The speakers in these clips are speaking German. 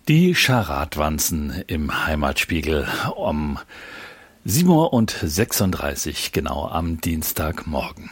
Die Charadwanzen im Heimatspiegel um 7:36 Uhr, genau am Dienstagmorgen.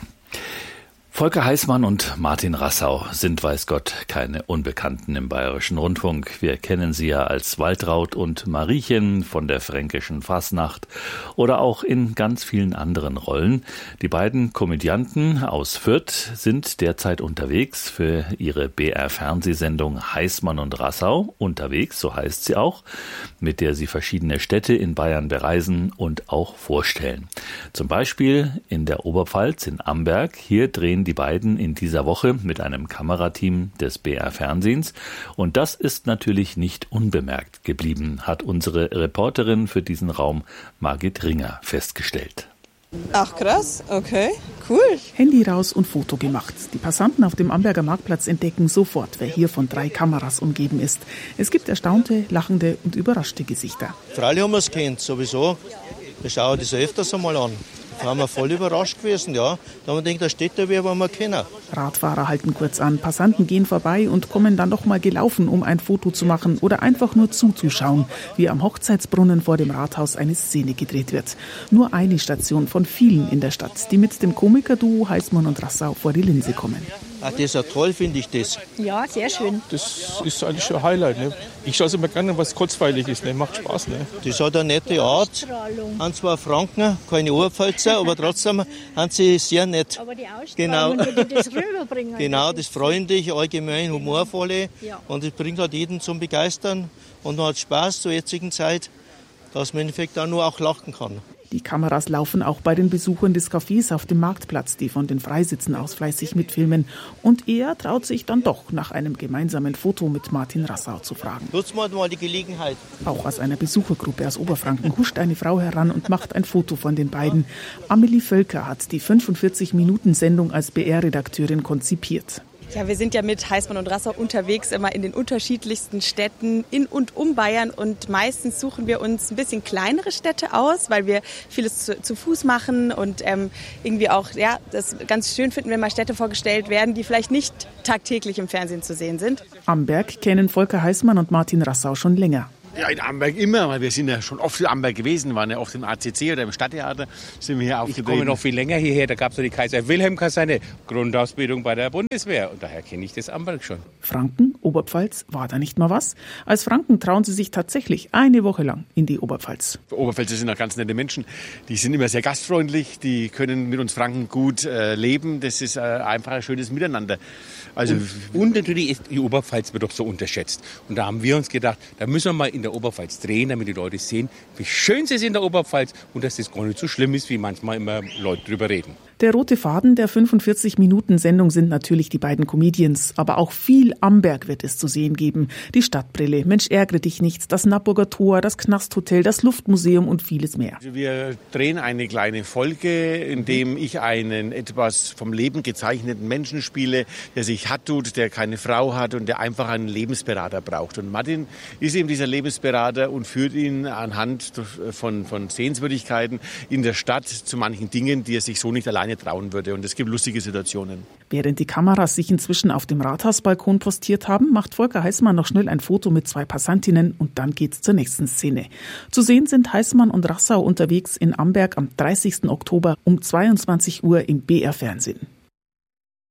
Volker Heißmann und Martin Rassau sind, weiß Gott, keine Unbekannten im Bayerischen Rundfunk. Wir kennen sie ja als Waltraud und Mariechen von der fränkischen Fasnacht oder auch in ganz vielen anderen Rollen. Die beiden Komödianten aus Fürth sind derzeit unterwegs für ihre BR-Fernsehsendung Heißmann und Rassau. Unterwegs, so heißt sie auch, mit der sie verschiedene Städte in Bayern bereisen und auch vorstellen. Zum Beispiel in der Oberpfalz in Amberg. Hier drehen die beiden in dieser Woche mit einem Kamerateam des BR-Fernsehens. Und das ist natürlich nicht unbemerkt geblieben, hat unsere Reporterin für diesen Raum Margit Ringer festgestellt. Ach krass, okay, cool. Handy raus und Foto gemacht. Die Passanten auf dem Amberger Marktplatz entdecken sofort, wer hier von 3 Kameras umgeben ist. Es gibt erstaunte, lachende und überraschte Gesichter. Freilich haben wir es kennt, sowieso. Wir schauen das öfters einmal an. Da haben wir voll überrascht gewesen, ja. Da haben wir gedacht, da steht da wer, was wir kennen. Radfahrer halten kurz an, Passanten gehen vorbei und kommen dann noch mal gelaufen, um ein Foto zu machen oder einfach nur zuzuschauen, wie am Hochzeitsbrunnen vor dem Rathaus eine Szene gedreht wird. Nur eine Station von vielen in der Stadt, die mit dem Komikerduo Heißmann und Rassau vor die Linse kommen. Ach, das ist ja toll, finde ich das. Ja, sehr schön. Das ist eigentlich schon ein Highlight. Ne? Ich schaue es immer gerne, was kurzweilig ist. Ne? Macht Spaß. Ne? Das hat eine nette Art. Haben zwar Franken, keine Oberpfälzer, aber trotzdem haben sie sehr nett. Aber die Ausstrahlung, die das rüberbringen. Genau, das freundliche, allgemein humorvolle. Ja. Und das bringt halt jeden zum Begeistern. Und man hat Spaß zur jetzigen Zeit, dass man im Endeffekt auch nur auch lachen kann. Die Kameras laufen auch bei den Besuchern des Cafés auf dem Marktplatz, die von den Freisitzen aus fleißig mitfilmen. Und er traut sich dann doch, nach einem gemeinsamen Foto mit Martin Rassau zu fragen. Nutzen wir mal die Gelegenheit. Auch aus einer Besuchergruppe aus Oberfranken huscht eine Frau heran und macht ein Foto von den beiden. Amelie Völker hat die 45-Minuten-Sendung als BR-Redakteurin konzipiert. Ja, wir sind ja mit Heißmann und Rassau unterwegs, immer in den unterschiedlichsten Städten in und um Bayern. Und meistens suchen wir uns ein bisschen kleinere Städte aus, weil wir vieles zu Fuß machen und irgendwie auch das ganz schön finden, wenn mal Städte vorgestellt werden, die vielleicht nicht tagtäglich im Fernsehen zu sehen sind. Amberg kennen Volker Heißmann und Martin Rassau schon länger. Ja, in Amberg immer, weil wir sind ja schon oft in Amberg gewesen, waren ja oft im ACC oder im Stadttheater, sind wir hier aufgetreten. Ich komme noch viel länger hierher, da gab es so die Kaiser-Wilhelm-Kaserne, Grundausbildung bei der Bundeswehr und daher kenne ich das Amberg schon. Franken, Oberpfalz, war da nicht mal was? Als Franken trauen sie sich tatsächlich eine Woche lang in die Oberpfalz. Oberpfälzer sind auch ganz nette Menschen, die sind immer sehr gastfreundlich, die können mit uns Franken gut leben, das ist einfach ein schönes Miteinander. Also und natürlich ist die Oberpfalz wird doch so unterschätzt. Und da haben wir uns gedacht, da müssen wir mal in der Oberpfalz drehen, damit die Leute sehen, wie schön es ist in der Oberpfalz und dass das gar nicht so schlimm ist, wie manchmal immer Leute drüber reden. Der rote Faden der 45-Minuten-Sendung sind natürlich die beiden Comedians, aber auch viel Amberg wird es zu sehen geben. Die Stadtbrille, Mensch ärgere dich nicht, das Nappburger Tor, das Knasthotel, das Luftmuseum und vieles mehr. Also wir drehen eine kleine Folge, in dem ich einen etwas vom Leben gezeichneten Menschen spiele, der sich hart tut, der keine Frau hat und der einfach einen Lebensberater braucht. Und Martin ist eben dieser Lebensberater und führt ihn anhand von Sehenswürdigkeiten in der Stadt zu manchen Dingen, die er sich so nicht alleine trauen würde. Und es gibt lustige Situationen. Während die Kameras sich inzwischen auf dem Rathausbalkon postiert haben, macht Volker Heißmann noch schnell ein Foto mit 2 Passantinnen und dann geht's zur nächsten Szene. Zu sehen sind Heißmann und Rassau unterwegs in Amberg am 30. Oktober um 22 Uhr im BR Fernsehen.